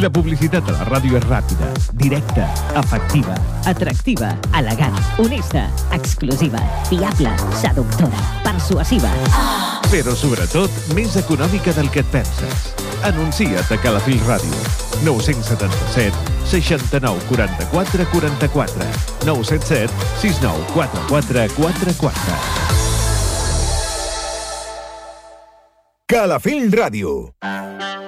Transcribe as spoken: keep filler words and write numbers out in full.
La publicitat a la ràdio és ràpida, directa, efectiva, atractiva, elegant, honesta, exclusiva, fiable, seductora, persuasiva. però sobretot més econòmica del que et penses. Anuncia't a Calafell Ràdio. nou set set, seixanta-nou, quaranta-quatre, quaranta-quatre. nou set set, sis nou quatre quatre quatre quatre. Calafell Ràdio.